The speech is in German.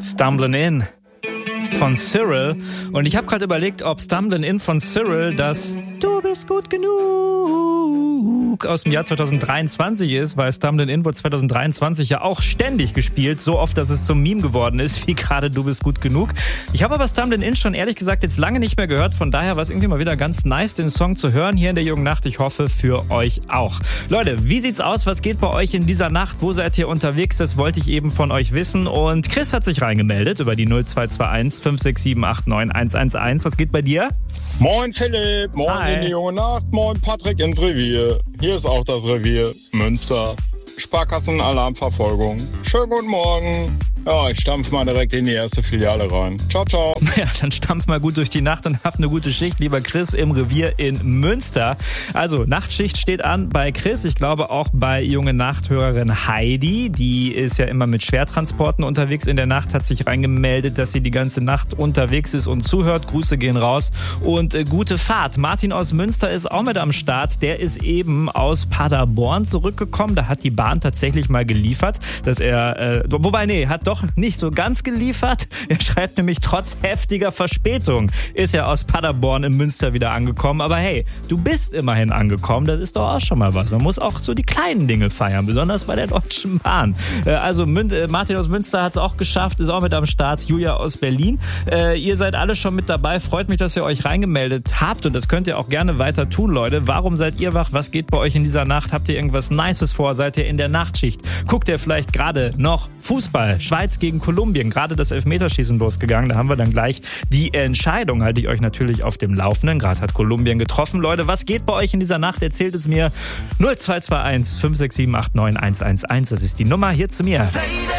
Stumbling In von Cyril. Und ich habe gerade überlegt, ob Stumbling In von Cyril das Du bist gut genug aus dem Jahr 2023 ist, weil Stumbling In wurde 2023 ja auch ständig gespielt, so oft, dass es zum Meme geworden ist, wie gerade Du bist gut genug. Ich habe aber Stumbling In schon ehrlich gesagt jetzt lange nicht mehr gehört, von daher war es irgendwie mal wieder ganz nice, den Song zu hören hier in der Jungen Nacht. Ich hoffe für euch auch. Leute, wie sieht's aus? Was geht bei euch in dieser Nacht? Wo seid ihr unterwegs? Das wollte ich eben von euch wissen. Und Chris hat sich reingemeldet über die 0221 567 89 111. Was geht bei dir? Moin Philipp, moin Hi. in die Junge Nacht, moin Patrick ins Revier. Hier ist auch das Revier Münster. Sparkassenalarmverfolgung. Schönen guten Morgen. Ja, ich stampf mal direkt in die erste Filiale rein. Ciao, ciao. Ja, dann stampf mal gut durch die Nacht und habt eine gute Schicht, lieber Chris, im Revier in Münster. Also, Nachtschicht steht an bei Chris. Ich glaube auch bei junge Nachthörerin Heidi. Die ist ja immer mit Schwertransporten unterwegs in der Nacht, hat sich reingemeldet, dass sie die ganze Nacht unterwegs ist und zuhört. Grüße gehen raus und gute Fahrt. Martin aus Münster ist auch mit am Start. Der ist eben aus Paderborn zurückgekommen. Da hat die Bahn tatsächlich mal geliefert, dass er, hat doch nicht so ganz geliefert. Er schreibt nämlich, trotz heftiger Verspätung ist er aus Paderborn in Münster wieder angekommen. Aber hey, du bist immerhin angekommen. Das ist doch auch schon mal was. Man muss auch so die kleinen Dinge feiern, besonders bei der Deutschen Bahn. Also Martin aus Münster hat es auch geschafft, ist auch mit am Start. Julia aus Berlin. Ihr seid alle schon mit dabei. Freut mich, dass ihr euch reingemeldet habt und das könnt ihr auch gerne weiter tun, Leute. Warum seid ihr wach? Was geht bei euch in dieser Nacht? Habt ihr irgendwas Nices vor? Seid ihr in der Nachtschicht? Guckt ihr vielleicht gerade noch Fußball? Schweiz gegen Kolumbien, gerade das Elfmeterschießen losgegangen, da haben wir dann gleich die Entscheidung, halte ich euch natürlich auf dem Laufenden, gerade hat Kolumbien getroffen. Leute, was geht bei euch in dieser Nacht? Erzählt es mir 0221 567 89 111, das ist die Nummer hier zu mir.